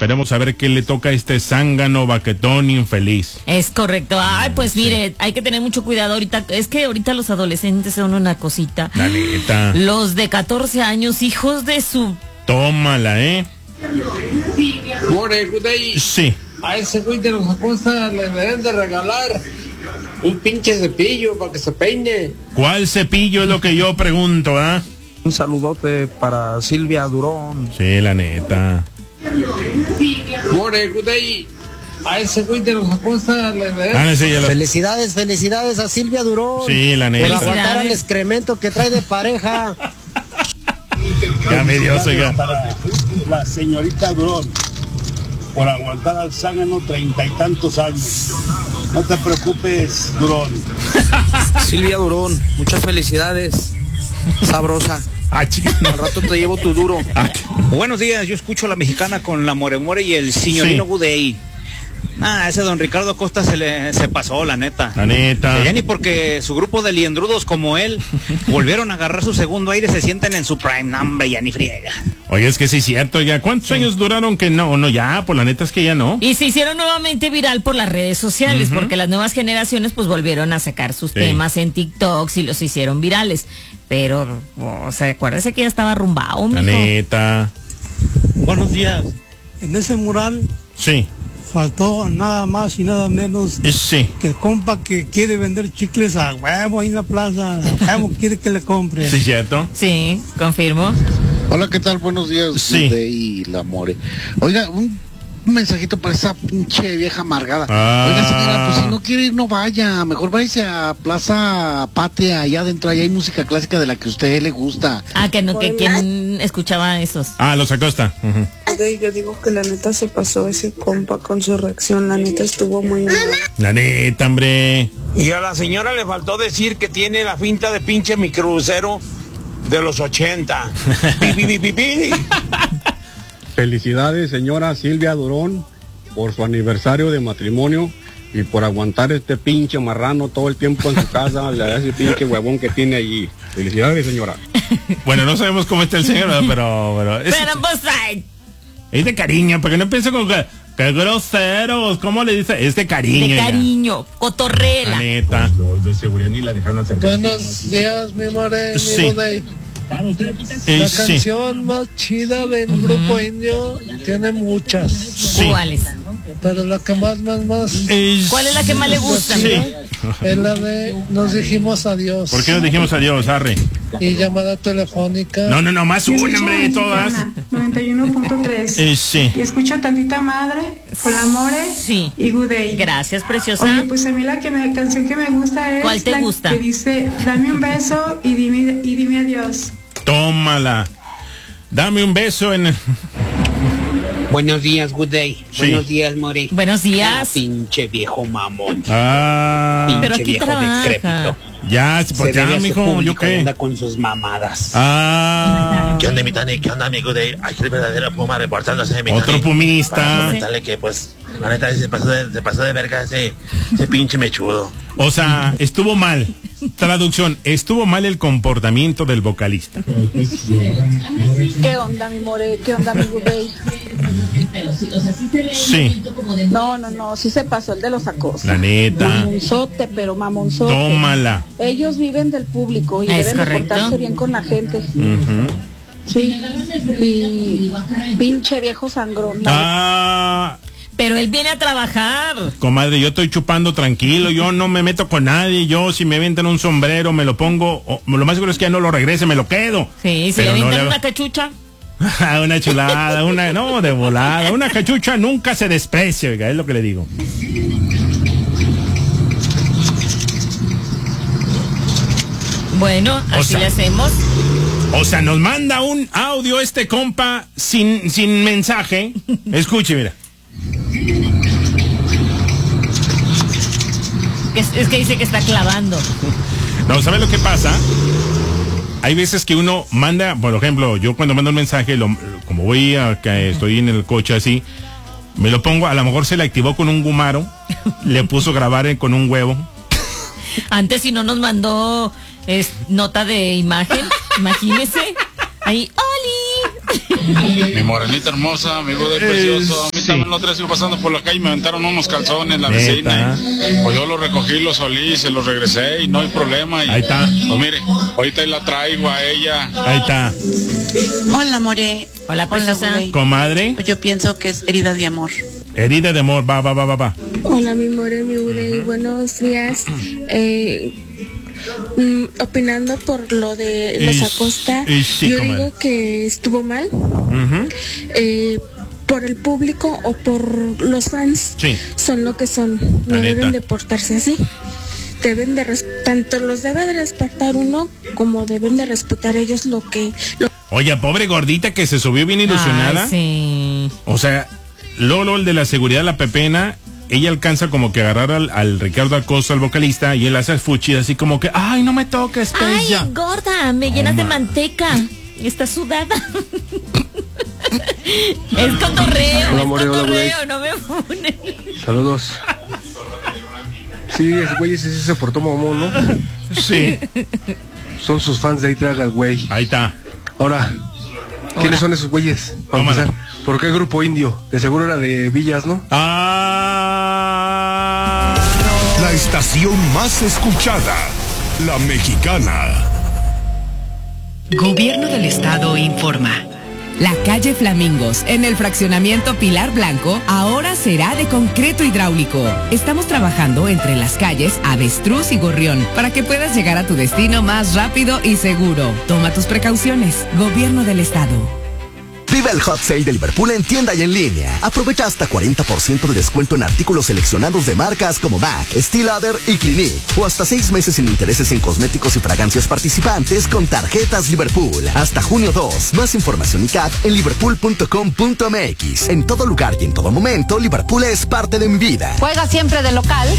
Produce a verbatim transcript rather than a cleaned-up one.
esperemos a ver qué le toca a este zángano baquetón infeliz. Es correcto. Ay, pues mire, hay que tener mucho cuidado ahorita. Es que ahorita los adolescentes son una cosita. La neta. Los de catorce años, hijos de su... Tómala, ¿eh? More, good day. Sí. A ese güey de los Acosta le deben de regalar un pinche cepillo para que se peine. ¿Cuál cepillo es lo que yo pregunto, ah? ¿eh? Un saludote para Silvia Durón. Sí, la neta. More, good day. A ese güey de los Acosta le deben... Ah, sí, lo... Felicidades, felicidades a Silvia Durón. Sí, la neta. Por aguantar el excremento que trae de pareja. Ya me dio, oiga. Para la señorita Durón, por aguantar al zángano treinta y tantos años. No te preocupes, Durón. Silvia Durón, muchas felicidades. Sabrosa. Ah, al rato te llevo tu duro. Ah, buenos días, yo escucho a la mexicana con la More More y el señorino sí. Gudey. Ah, ese don Ricardo Acosta se le se pasó, la neta. La neta. Ya ni porque su grupo de liendrudos como él volvieron a agarrar su segundo aire, se sienten en su prime. No, hombre, ya ni friega. Oye, es que sí es cierto, oiga. ¿Cuántos sí. años duraron que no? No, ya, pues la neta es que ya no. Y se hicieron nuevamente viral por las redes sociales, uh-huh. porque las nuevas generaciones pues volvieron a sacar sus sí. temas en TikTok y los hicieron virales. Pero, o sea, acuérdese que ya estaba rumbado, mijo. La neta. Buenos días. En ese mural... Sí. Faltó nada más y nada menos sí. que el compa que quiere vender chicles a huevo ahí en la plaza. A huevo quiere que le compre. ¿Sí, cierto? Sí, confirmo. Hola, ¿qué tal? Buenos días. Sí. Y la More. Oiga, un, un mensajito para esa pinche vieja amargada. Ah. Oiga, señora, pues si no quiere ir, no vaya. Mejor váyase a Plaza Patria, allá adentro, allá hay música clásica de la que a usted le gusta. Ah, que no, que quién escuchaba esos. Ah, los Acosta. Uh-huh. Yo digo que la neta se pasó ese compa con su reacción, la neta estuvo muy mal. La neta, hombre. Y a la señora le faltó decir que tiene la finta de pinche microbusero de los ochenta. pi, pi, pi, pi. Felicidades, señora Silvia Durón, por su aniversario de matrimonio y por aguantar este pinche marrano todo el tiempo en su casa, ese pinche huevón que tiene allí. Felicidades, señora. Bueno, no sabemos cómo está el señor, ¿no? pero... Pero, es, pero pues... Ay. Es de cariño, porque no pienso con que... ¡Qué groseros! ¿Cómo le dice? Es de cariño. De cariño, ya. Cotorrela. La neta. Los de seguridad ni la dejaron acercar. Buenos días, mi More, sí. mi Gudey. La sí. canción más chida del uh-huh. grupo indio tiene muchas. Sí. ¿Cuáles? Pero la que más, más, más... Es... ¿Cuál es la que más le gusta? Sí. Es la de Nos dijimos adiós. ¿Por qué nos dijimos adiós, Arre? Y llamada telefónica. No, no, no, más una, hombre, todas. noventa y uno punto tres. Eh, sí. Y escucho Tantita Madre, con la More sí. y Gudey. Gracias, preciosa. Oye, pues a mí la que me, canción que me gusta es... ¿Cuál te la gusta? Que dice, dame un beso y dime, y dime adiós. Tómala. Dame un beso en... Buenos días, good day. Sí. Buenos días, More. Buenos días. Ah, pinche viejo mamón. Ah. Pinche pero aquí viejo trabaja. decrépito. Ya, pues ya, mijo, ¿yo qué? Anda con sus mamadas. Ah. ¿Qué onda, mi Tani? ¿Qué onda, amigo de Aquí el verdadero Puma reportándose de mi Otro Tani? pumista. Para comentarle que, pues, la neta, se pasó de, se pasó de verga ese, ese pinche mechudo. O sea, estuvo mal. Traducción, estuvo mal el comportamiento del vocalista. ¿Qué onda, mi More? ¿Qué onda, mi Gudey? Sí. No, no, no, sí se pasó el de los Acosta. La neta. Mamonzote, pero mamonzote. Tómala. Ellos viven del público y ¿Es deben de correcto? portarse bien con la gente. Uh-huh. Sí. Y pinche viejo sangrón. Ah. Pero él viene a trabajar. Comadre, yo estoy chupando tranquilo, yo no me meto con nadie, yo si me aventan un sombrero me lo pongo, o, lo más seguro es que ya no lo regrese, me lo quedo. Sí, si pero le aventan no le... una cachucha. Una chulada, una, no, de volada, una cachucha nunca se desprecia, oiga, es lo que le digo. Bueno, O así sea, le hacemos. O sea, nos manda un audio este compa sin, sin mensaje. Escuche, mira. Es, es que dice que está clavando. No, ¿sabe lo que pasa? Hay veces que uno manda, por ejemplo, yo cuando mando un mensaje, lo, como voy a que estoy en el coche así, me lo pongo, a lo mejor se le activó con un gumaro, le puso grabar con un huevo. Antes si no nos mandó es, nota de imagen, imagínese. Ahí, ¡Oli! Mi morenita hermosa, mi Gudey precioso, mi mí también la otra vez iba pasando por la calle y me aventaron unos calzones la vecina. Y, pues yo los recogí, los solí, se los regresé y no hay problema. Y, ahí está. Pues mire, ahorita la traigo a ella. Ahí está. Hola, More. Hola, preciosa. Comadre. Pues yo pienso que es herida de amor. Herida de amor, va, va, va, va, va. Hola, mi More, mi Ure, uh-huh. Buenos días. Eh, mm, opinando por lo de los Ish, Acosta, ish, sí, yo comadre. digo que estuvo mal. Uh-huh. Eh, por el público o por los fans, sí. Son lo que son. No La deben neta. de portarse así. Deben de res- tanto los debe de respetar uno como deben de respetar ellos lo que lo Oye, pobre gordita que se subió bien ilusionada. Ay, sí. O sea, Lolo, el de la seguridad, la pepena, ella alcanza como que agarrar al, al Ricardo Acosta, al vocalista, y él hace el fuchi así como que, ay, no me toques, Ay, Pella. gorda, me llenas de manteca. Está sudada. Es cotorreo, Hola, es More, hola, cotorreo, güey. no me funes. Saludos. Sí, ese güey ese sí se portó mamón, ¿no? Sí. Son sus fans de ahí traga el güey. Ahí está. Ahora, ¿quiénes son esos güeyes? Para empezar, ¿por qué grupo indio? De seguro era de Villas, ¿no? Ah. La estación más escuchada, La Mexicana. Gobierno del Estado informa. La calle Flamingos, en el fraccionamiento Pilar Blanco, ahora será de concreto hidráulico. Estamos trabajando entre las calles Avestruz y Gorrión para que puedas llegar a tu destino más rápido y seguro. Toma tus precauciones. Gobierno del Estado. Vive el Hot Sale de Liverpool en tienda y en línea. Aprovecha hasta cuarenta por ciento de descuento en artículos seleccionados de marcas como Mac, Steel Lauder y Clinique. O hasta seis meses sin intereses en cosméticos y fragancias participantes con tarjetas Liverpool. Hasta junio dos. Más información y C A D en liverpool punto com punto m x. En todo lugar y en todo momento, Liverpool es parte de mi vida. Juega siempre de local